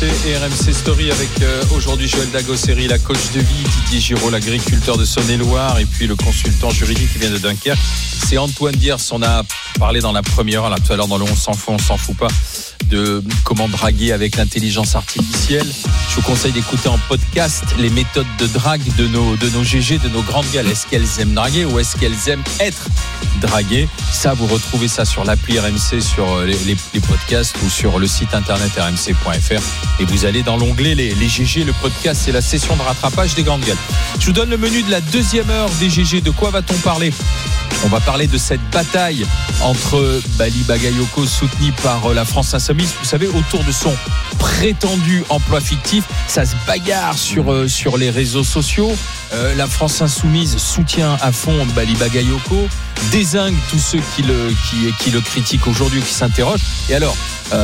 Et RMC Story avec aujourd'hui Joël Dagosseri, la coach de vie, Didier Giraud, l'agriculteur de Saône-et-Loire, et puis le consultant juridique qui vient de Dunkerque. C'est Antoine Diers. On a parlé dans la première heure, là, tout à l'heure dans le On s'en fout pas, de comment draguer avec l'intelligence artificielle. Je vous conseille d'écouter en podcast les méthodes de drague de nos GG, de nos grandes gales. Est-ce qu'elles aiment draguer ou est-ce qu'elles aiment être draguées? Ça, vous retrouvez ça sur l'appli RMC, sur les podcasts ou sur le site internet rmc.fr. Et vous allez dans l'onglet les GG, le podcast, c'est la session de rattrapage des grandes gueules. Je vous donne le menu de la deuxième heure des GG. De quoi va-t-on parler? On va parler de cette bataille entre Bali Bagayoko, soutenu par la France Insoumise. Vous savez, autour de son prétendu emploi fictif, ça se bagarre sur les réseaux sociaux. La France Insoumise soutient à fond Bali Bagayoko, dézingue tous ceux qui le critiquent aujourd'hui, qui s'interrogent. Et alors,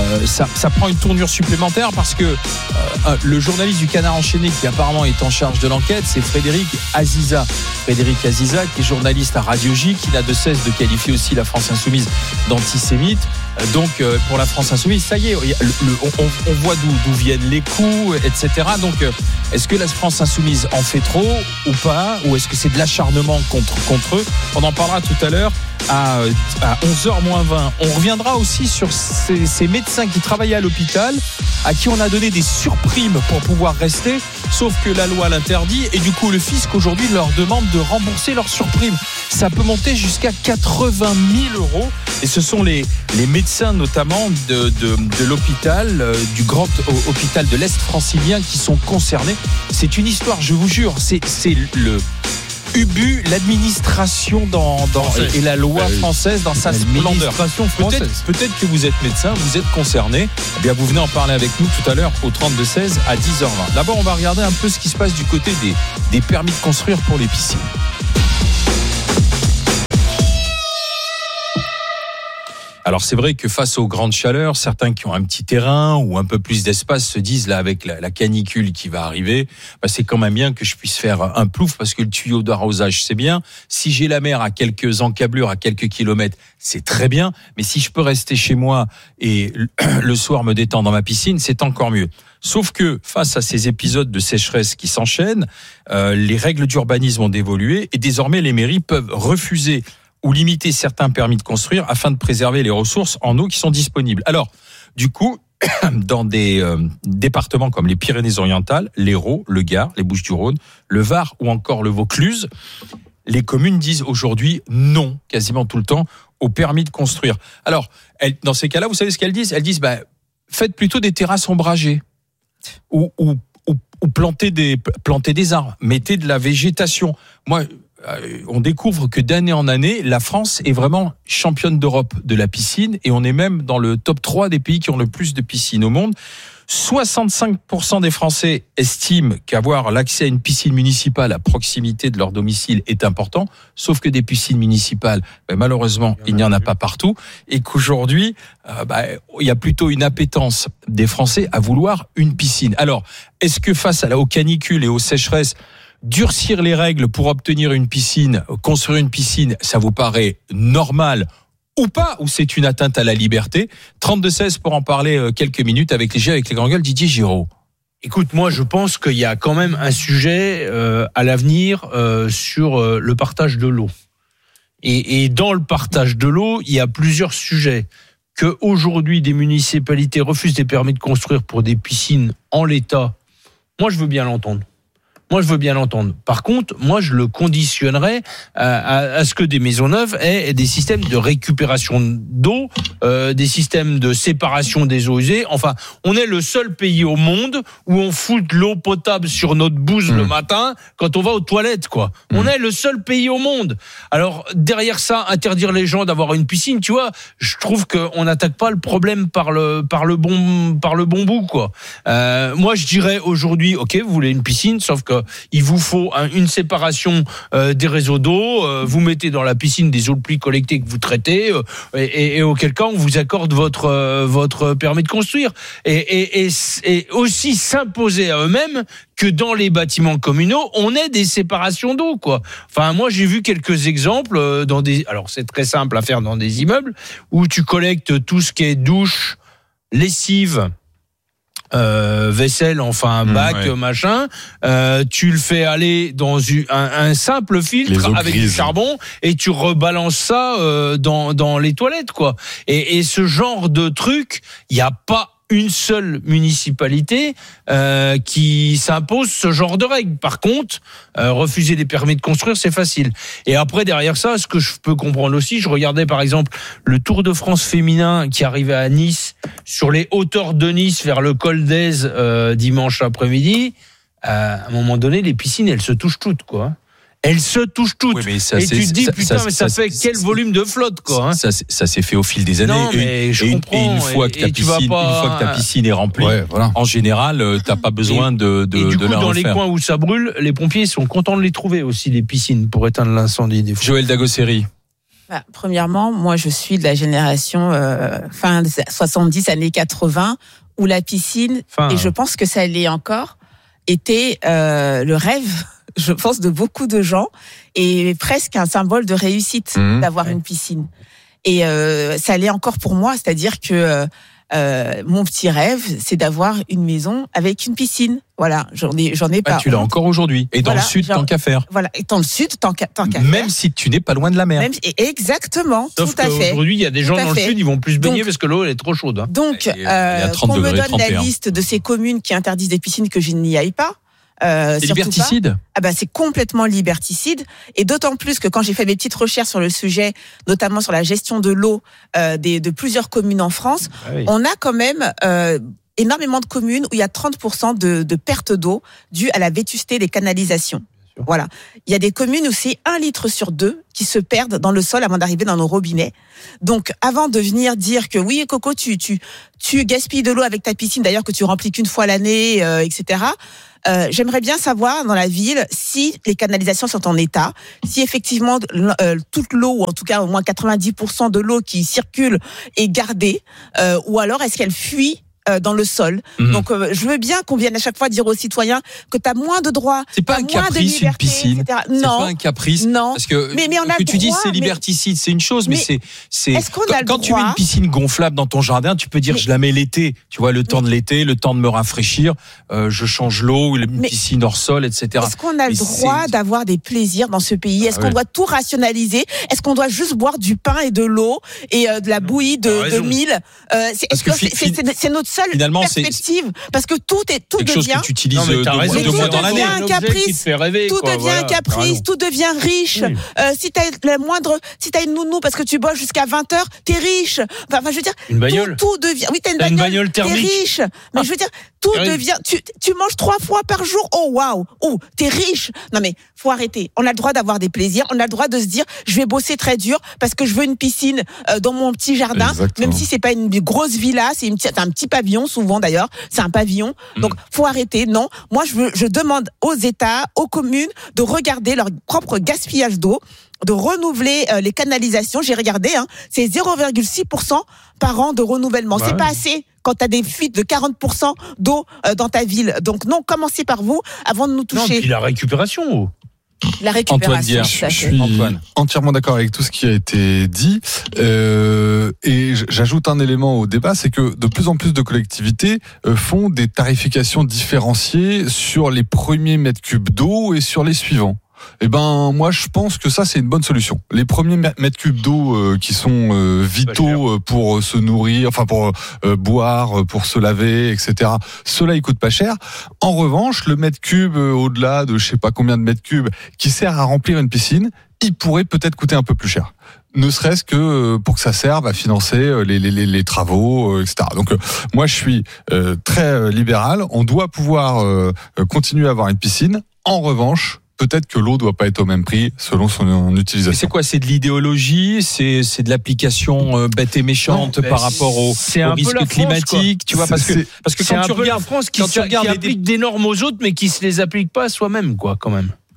ça prend une tournure supplémentaire parce que le journaliste du Canard enchaîné qui apparemment est en charge de l'enquête, c'est Frédéric Aziza, qui est journaliste à Radio J, qui n'a de cesse de qualifier aussi la France Insoumise d'antisémite. Donc pour la France Insoumise, ça y est, on voit d'où viennent les coups, etc. Donc est-ce que la France Insoumise en fait trop ou pas, ou est-ce que c'est de l'acharnement contre eux? On en parlera tout à l'heure à 11h-20. On reviendra aussi sur ces médecins qui travaillaient à l'hôpital, à qui on a donné des surprimes pour pouvoir rester, sauf que la loi l'interdit, et du coup le fisc aujourd'hui leur demande de rembourser leurs surprimes. Ça peut monter jusqu'à 80 000 €, et ce sont les médecins notamment de l'hôpital, du grand hôpital de l'Est francilien qui sont concernés. C'est une histoire, je vous jure, c'est le Ubu, l'administration et la loi française dans sa splendeur. Peut-être que vous êtes médecin, vous êtes concerné. Eh bien, vous venez en parler avec nous tout à l'heure au 32-16 à 10h20. D'abord, on va regarder un peu ce qui se passe du côté des permis de construire pour les piscines. Alors c'est vrai que face aux grandes chaleurs, certains qui ont un petit terrain ou un peu plus d'espace se disent là avec la canicule qui va arriver, c'est quand même bien que je puisse faire un plouf parce que le tuyau d'arrosage c'est bien. Si j'ai la mer à quelques encablures, à quelques kilomètres, c'est très bien. Mais si je peux rester chez moi et le soir me détendre dans ma piscine, c'est encore mieux. Sauf que face à ces épisodes de sécheresse qui s'enchaînent, les règles d'urbanisme ont évolué et désormais les mairies peuvent refuser ou limiter certains permis de construire afin de préserver les ressources en eau qui sont disponibles. Alors, du coup, dans des départements comme les Pyrénées-Orientales, l'Hérault, le Gard, les Bouches-du-Rhône, le Var ou encore le Vaucluse, les communes disent aujourd'hui non, quasiment tout le temps, au permis de construire. Alors, dans ces cas-là, vous savez ce qu'elles disent? Elles disent, faites plutôt des terrasses ombragées ou plantez des arbres, mettez de la végétation. Moi, on découvre que d'année en année, la France est vraiment championne d'Europe de la piscine et on est même dans le top 3 des pays qui ont le plus de piscines au monde. 65% des Français estiment qu'avoir l'accès à une piscine municipale à proximité de leur domicile est important, sauf que des piscines municipales, malheureusement, il n'y en a pas partout et qu'aujourd'hui, il y a plutôt une appétence des Français à vouloir une piscine. Alors, est-ce que face aux canicules et aux sécheresses, durcir les règles pour obtenir une piscine, construire une piscine, ça vous paraît normal ou pas, ou c'est une atteinte à la liberté? 32-16 pour en parler quelques minutes avec les grands gueules. Didier Giraud. Écoute, moi je pense qu'il y a quand même un sujet à l'avenir sur le partage de l'eau. Et dans le partage de l'eau, il y a plusieurs sujets. Que aujourd'hui des municipalités refusent des permis de construire pour des piscines en l'état, moi je veux bien l'entendre. Par contre, moi, je le conditionnerais à ce que des maisons neuves aient des systèmes de récupération d'eau, des systèmes de séparation des eaux usées. Enfin, on est le seul pays au monde où on fout de l'eau potable sur notre bouse le matin quand on va aux toilettes, quoi. On est le seul pays au monde. Alors, derrière ça, interdire les gens d'avoir une piscine, tu vois, je trouve qu'on n'attaque pas le problème par le bon bout, quoi. Moi, je dirais aujourd'hui, ok, vous voulez une piscine, sauf que il vous faut une séparation des réseaux d'eau. Vous mettez dans la piscine des eaux de pluie collectées que vous traitez, et auquel cas on vous accorde votre permis de construire. Et aussi s'imposer à eux-mêmes que dans les bâtiments communaux, on ait des séparations d'eau, quoi. Enfin, moi, j'ai vu quelques exemples alors c'est très simple à faire dans des immeubles où tu collectes tout ce qui est douche, lessive, vaisselle, enfin bac, machin. Tu le fais aller dans un simple filtre avec du charbon et tu rebalances ça dans les toilettes, quoi. Et ce genre de truc, il y a pas une seule municipalité qui s'impose ce genre de règles. Par contre, refuser des permis de construire, c'est facile. Et après, derrière ça, ce que je peux comprendre aussi, je regardais par exemple le Tour de France féminin qui arrivait à Nice, sur les hauteurs de Nice, vers le col d'Aise, dimanche après-midi. À un moment donné, les piscines, elles se touchent toutes, quoi. Elles se touchent toutes. Oui, mais ça, et tu te dis, putain, mais ça fait quel volume de flotte, quoi. Ça s'est fait au fil des années. Non, mais je comprends. Et une fois que ta piscine est remplie, en général, t'as pas besoin de et du coup, la dans refaire. Les coins où ça brûle, les pompiers sont contents de les trouver aussi, les piscines, pour éteindre l'incendie. Des fois. Joël Dagosseri. Premièrement, moi, je suis de la génération fin 70, années 80, où la piscine, et je pense que ça l'est encore, était le rêve, je pense, de beaucoup de gens, et presque un symbole de réussite d'avoir une piscine. Et ça l'est encore pour moi, c'est-à-dire que mon petit rêve, c'est d'avoir une maison avec une piscine. Voilà, j'en ai pas. Tu l'as encore aujourd'hui. Et dans le sud, tant qu'à faire. Voilà, et dans le sud, tant qu'à faire. Même si tu n'es pas loin de la mer. Exactement, sauf tout à fait. Aujourd'hui, il y a des gens dans le sud, ils vont plus se baigner parce que l'eau elle est trop chaude. Donc, qu'on me donne la liste de ces communes qui interdisent des piscines, que je n'y aille pas. C'est liberticide. C'est complètement liberticide, et d'autant plus que quand j'ai fait mes petites recherches sur le sujet, notamment sur la gestion de l'eau de plusieurs communes en France, on a quand même énormément de communes où il y a 30% de perte d'eau due à la vétusté des canalisations. Voilà. Il y a des communes où c'est 1 litre sur 2 qui se perdent dans le sol avant d'arriver dans nos robinets. Donc, avant de venir dire que oui, Coco, tu gaspilles de l'eau avec ta piscine, d'ailleurs que tu remplis qu'une fois l'année, etc. J'aimerais bien savoir dans la ville si les canalisations sont en état, si effectivement toute l'eau, ou en tout cas au moins 90% de l'eau qui circule est gardée, ou alors est-ce qu'elle fuit dans le sol. Donc je veux bien qu'on vienne à chaque fois dire aux citoyens que tu as moins de droits, c'est pas un caprice, une piscine, etc. Non, c'est pas un caprice. Non, parce que mais on a que tu dis c'est liberticide, c'est une chose, mais c'est est-ce qu'on a le quand tu mets une piscine gonflable dans ton jardin, tu peux dire je la mets l'été, tu vois, le temps de l'été, le temps de me rafraîchir, je change l'eau, une piscine hors sol, etc. Est-ce qu'on a le droit d'avoir des plaisirs dans ce pays? Est-ce qu'on doit tout rationaliser? Est-ce qu'on doit juste boire du pain et de l'eau et de la bouillie de mil? C'est notre seule perspective, parce que tout quelque devient chose que tu utilises de mois dans l'année. Un caprice, tout devient un caprice, tout devient riche. Si t'as une nounou parce que tu bosses jusqu'à 20h, t'es riche. Enfin, je veux dire, une bagnole. Tout devient. Oui, t'as une bagnole thermique. T'es riche. Mais je veux dire, tout devient. Tu manges 3 fois par jour. Oh waouh. Oh, t'es riche. Non mais faut arrêter. On a le droit d'avoir des plaisirs. On a le droit de se dire, je vais bosser très dur parce que je veux une piscine dans mon petit jardin. Exactement. Même si c'est pas une grosse villa, c'est un petit pavillon. Souvent d'ailleurs, c'est un pavillon. Donc faut arrêter. Non, moi je demande aux États, aux communes de regarder leur propre gaspillage d'eau, de renouveler les canalisations. J'ai regardé, c'est 0,6% par an de renouvellement. C'est pas assez quand tu as des fuites de 40% d'eau dans ta ville. Donc non, commencez par vous avant de nous toucher. Non, puis la récupération. La récupération. Je suis entièrement d'accord avec tout ce qui a été dit. Et j'ajoute un élément au débat, c'est que de plus en plus de collectivités font des tarifications différenciées sur les premiers mètres cubes d'eau et sur les suivants. Eh ben, moi, je pense que ça, c'est une bonne solution. Les premiers mètres cubes d'eau qui sont vitaux pour se nourrir, enfin pour boire, pour se laver, etc. Cela, il coûte pas cher. En revanche, le mètre cube au-delà de je sais pas combien de mètres cubes qui sert à remplir une piscine, il pourrait peut-être coûter un peu plus cher. Ne serait-ce que pour que ça serve à financer les travaux, etc. Donc moi, je suis très libéral. On doit pouvoir continuer à avoir une piscine. En revanche, peut-être que l'eau doit pas être au même prix selon son utilisation. Mais c'est quoi? C'est de l'idéologie? C'est de l'application bête et méchante par rapport au risque climatique? Tu vois, parce que quand tu regardes France qui applique des normes aux autres, mais qui se les applique pas à soi-même, quoi, quand même.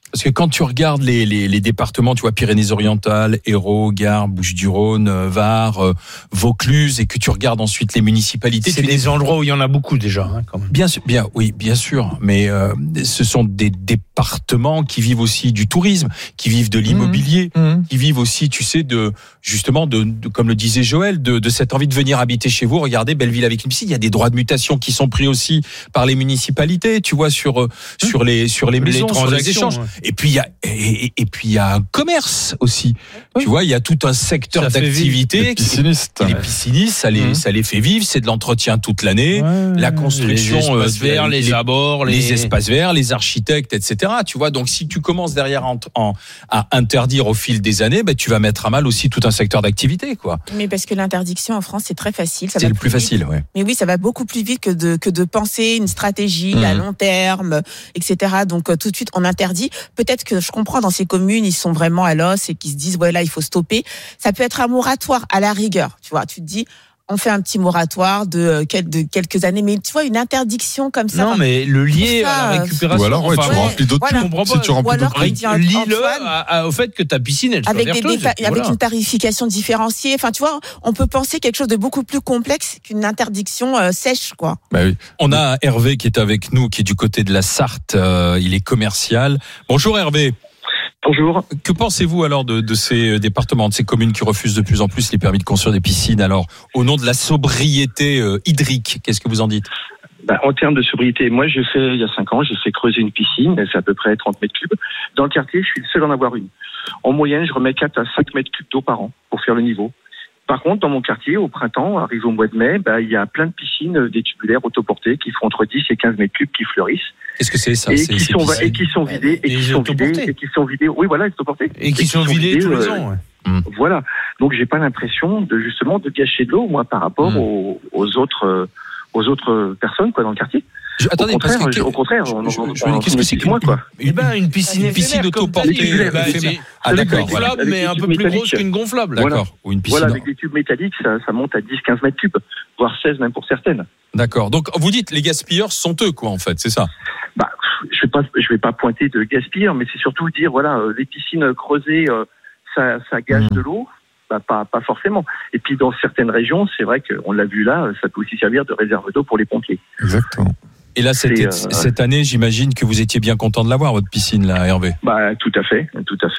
Parce que quand tu regardes les départements, tu vois, Pyrénées-Orientales, Hérault, Gard, Bouches-du-Rhône, Var, Vaucluse, et que tu regardes ensuite les municipalités. C'est des endroits où il y en a beaucoup déjà, quand même. Bien sûr. Mais ce sont des départements qui vivent aussi du tourisme, qui vivent de l'immobilier, qui vivent aussi, tu sais, de comme le disait Joël, de cette envie de venir habiter chez vous. Regardez, Belleville avec une piscine. Il y a des droits de mutation qui sont pris aussi par les municipalités, tu vois, sur les maisons, sur les échanges. Ouais. Et puis il y a un commerce aussi. Oui. Tu vois, il y a tout un secteur d'activité. Les piscinistes. Les piscinistes, ça les fait vivre. C'est de l'entretien toute l'année. Ouais, la construction, les espaces verts, les abords, les espaces verts, les architectes, etc. Tu vois, donc si tu commences derrière à interdire au fil des années, tu vas mettre à mal aussi tout un secteur d'activité, quoi. Mais parce que l'interdiction en France, c'est très facile. C'est le plus facile, ouais. Mais oui, ça va beaucoup plus vite que de penser une stratégie à long terme, etc. Donc tout de suite, on interdit. Peut-être que je comprends, dans ces communes, ils sont vraiment à l'os et qu'ils se disent, ouais, là, il faut stopper. Ça peut être un moratoire à la rigueur. Tu vois, tu te dis, on fait un petit moratoire de quelques années, mais tu vois, une interdiction comme ça. Non, mais le lier à la récupération. Ou alors, tu remplis d'autres trucs. Si tu remplis d'autres trucs. Lis-le au fait que ta piscine, elle soit vertueuse. Avec une tarification différenciée. Enfin, tu vois, on peut penser quelque chose de beaucoup plus complexe qu'une interdiction sèche, quoi. Bah oui. On a Hervé qui est avec nous, qui est du côté de la Sarthe. Il est commercial. Bonjour Hervé. Bonjour. Que pensez-vous alors de ces départements, de ces communes qui refusent de plus en plus les permis de construire des piscines, alors au nom de la sobriété hydrique? Qu'est-ce que vous en dites? En termes de sobriété, moi il y a 5 ans, j'ai fait creuser une piscine, c'est à peu près 30 mètres cubes. Dans le quartier, je suis le seul à en avoir une. En moyenne, je remets 4 à 5 mètres cubes d'eau par an pour faire le niveau. Par contre, dans mon quartier, au printemps, arrivé au mois de mai, il y a plein de piscines, des tubulaires autoportées qui font entre 10 et 15 mètres cubes qui fleurissent. Qu'est-ce que c'est ça? Et qui sont vidées, oui, voilà, autoportées. Et qui sont vidées tous les ans, ouais. Voilà. Donc, j'ai pas l'impression de gâcher de l'eau, moi, par rapport aux autres personnes, quoi, dans le quartier. Attendez, au contraire, qu'est-ce que c'est que moi, quoi? Une piscine autoportée. D'accord. Gonflable, mais un peu plus grosse qu'une gonflable. D'accord. Ou une piscine. Voilà, avec des tubes métalliques, ça monte à 10-15 mètres cubes, voire 16 même pour certaines. D'accord. Donc, vous dites, les gaspilleurs sont eux, quoi, en fait, c'est ça? Je vais pas pointer de gaspilleurs, mais c'est surtout dire, voilà, les piscines creusées, ça gâche de l'eau. Pas forcément. Et puis, dans certaines régions, c'est vrai qu'on l'a vu là, ça peut aussi servir de réserve d'eau pour les pompiers. Exactement. Et là, cette année, j'imagine que vous étiez bien content de l'avoir, votre piscine, là, Hervé. Tout à fait.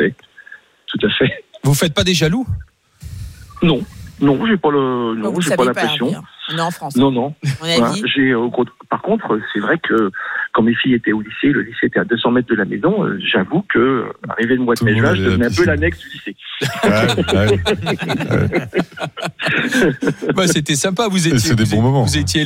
Vous faites pas des jaloux? Non, j'ai pas l'impression. On est en France. Non. Par contre, c'est vrai que quand mes filles étaient au lycée, le lycée était à 200 mètres de la maison, j'avoue que, arrivé le mois de mai, je devenais un peu l'annexe du lycée. C'était sympa, vous étiez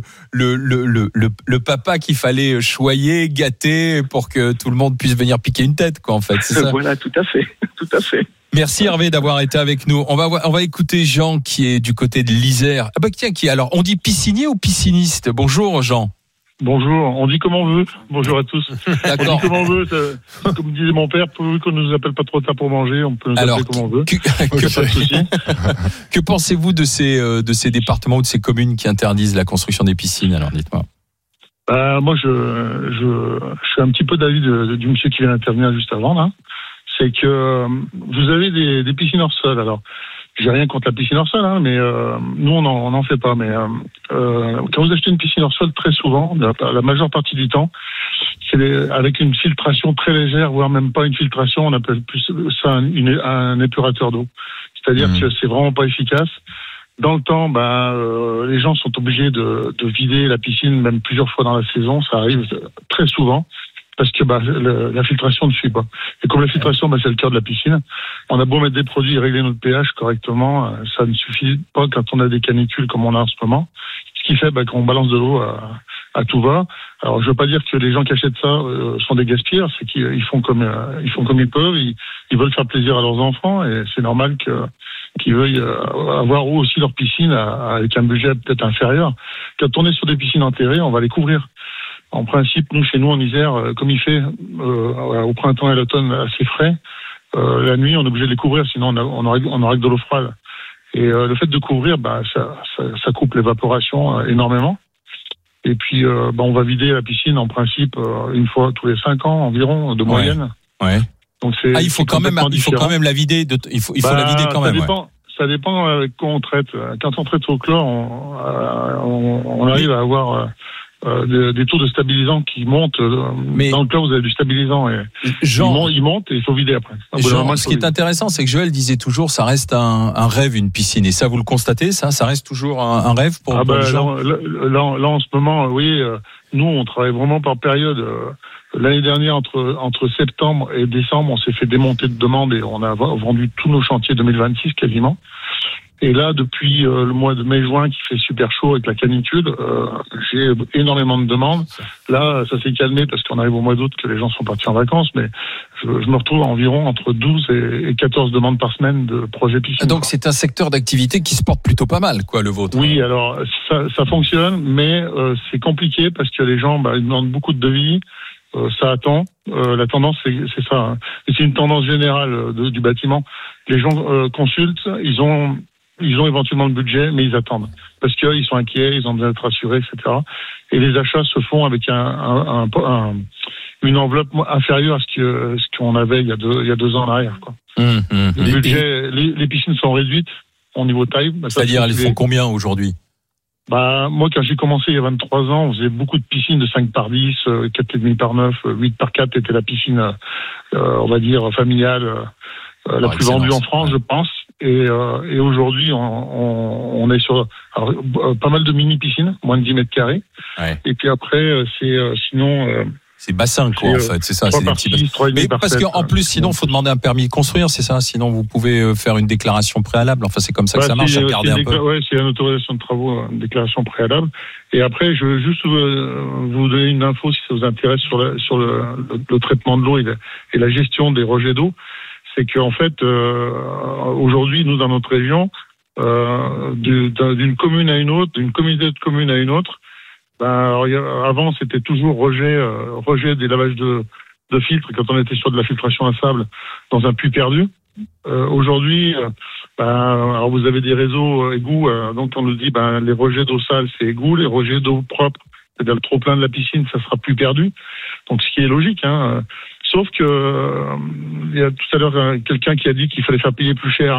le papa qu'il fallait choyer, gâter pour que tout le monde puisse venir piquer une tête, quoi, en fait, c'est ça? Voilà, tout à fait. Merci Hervé d'avoir été avec nous. On va écouter Jean qui est du côté de l'Isère. Alors, on dit piscinier ou pisciniste? Bonjour Jean. Bonjour, on dit comme on veut. Bonjour à tous. D'accord. On dit comme on veut. Comme disait mon père, pourvu qu'on ne nous appelle pas trop tard pour manger, on peut nous appeler comme on veut. Pas de souci. Que pensez-vous de ces départements ou de ces communes qui interdisent la construction des piscines? Alors, dites-moi. Moi, je suis un petit peu d'avis du monsieur qui vient d'intervenir juste avant, là. C'est que vous avez des piscines hors sol. Alors, j'ai rien contre la piscine hors sol, mais nous, on n'en fait pas. Mais quand vous achetez une piscine hors sol, très souvent, la majeure partie du temps, c'est avec une filtration très légère, voire même pas une filtration, on appelle plus ça un épurateur d'eau. C'est-à-dire que c'est vraiment pas efficace. Dans le temps, les gens sont obligés de vider la piscine, même plusieurs fois dans la saison. Ça arrive très souvent. Parce que la filtration ne suit pas. Et comme la filtration, c'est le cœur de la piscine, on a beau mettre des produits et régler notre pH correctement, ça ne suffit pas quand on a des canicules comme on a en ce moment. Ce qui fait qu'on balance de l'eau à tout va. Alors je veux pas dire que les gens qui achètent ça sont des gaspilleurs, c'est qu'ils font comme ils peuvent, ils veulent faire plaisir à leurs enfants et c'est normal qu'ils veuillent avoir aussi leur piscine avec un budget peut-être inférieur. Quand on est sur des piscines enterrées, on va les couvrir. En principe, chez nous en Isère, comme il fait au printemps et à l'automne assez frais, la nuit, on est obligé de les couvrir, sinon on aurait que de l'eau froide. Et le fait de couvrir, ça coupe l'évaporation énormément. Et puis, on va vider la piscine en principe une fois tous les 5 ans environ, de moyenne. Ouais. Donc il faut quand même la vider. Il faut la vider quand même. Ça dépend quand on traite. Quand on traite au chlore, on arrive à avoir des taux de stabilisants qui montent. Mais dans le chlore, vous avez du stabilisant et il monte et il faut vider après. Jean, ce qui est intéressant, c'est que Joël disait toujours, ça reste un rêve, une piscine. Et ça, vous le constatez, ça reste toujours un rêve pour les gens. Là, en ce moment, oui. Nous, on travaille vraiment par période. L'année dernière, entre septembre et décembre, on s'est fait démonter de demandes et on a vendu tous nos chantiers 2026 quasiment. Et là, depuis le mois de mai-juin, qui fait super chaud avec la canicule, j'ai énormément de demandes. Là, ça s'est calmé parce qu'on arrive au mois d'août, que les gens sont partis en vacances, mais je me retrouve à environ entre 12 et 14 demandes par semaine de projets piscine. Donc c'est un secteur d'activité qui se porte plutôt pas mal, le vôtre. Oui, alors ça fonctionne, mais c'est compliqué parce que les gens ils demandent beaucoup de devis. Ça attend. La tendance, c'est ça. Hein. Et c'est une tendance générale du bâtiment. Les gens consultent, ils ont éventuellement le budget, mais ils attendent. Parce qu'ils sont inquiets, ils ont besoin d'être rassurés, etc. Et les achats se font avec une enveloppe inférieure à ce qu'on avait il y a 2 ans en arrière, quoi. Le budget, les piscines sont réduites au niveau taille. C'est-à-dire, elles font combien aujourd'hui? Moi, quand j'ai commencé il y a 23 ans, on faisait beaucoup de piscines de 5 par 10, 4,5 par 9, 8 par 4 était la piscine, on va dire, familiale, la plus vendue en France, je pense. Et aujourd'hui, on est sur pas mal de mini-piscines, moins de 10 mètres carrés. Ouais. Et puis après, c'est bassin, quoi, en fait, c'est ça. C'est des petits... Mais parce qu'en plus, sinon, il faut demander un permis de construire, c'est ça. Sinon, vous pouvez faire une déclaration préalable. Enfin, c'est comme ça que ça marche. Oui, c'est une autorisation de travaux, une déclaration préalable. Et après, je veux juste vous donner une info, si ça vous intéresse, sur le traitement de l'eau et la gestion des rejets d'eau. C'est qu'en fait, aujourd'hui, nous, dans notre région, d'une commune à une autre, d'une communauté de communes à une autre, avant, c'était toujours rejet des lavages de filtres quand on était sur de la filtration à sable dans un puits perdu. Aujourd'hui, alors vous avez des réseaux égouts, donc on nous dit les rejets d'eau sale, c'est égout, les rejets d'eau propre, c'est-à-dire le trop-plein de la piscine, ça sera plus perdu. Donc ce qui est logique, hein. Sauf que il y a tout à l'heure quelqu'un qui a dit qu'il fallait faire payer plus cher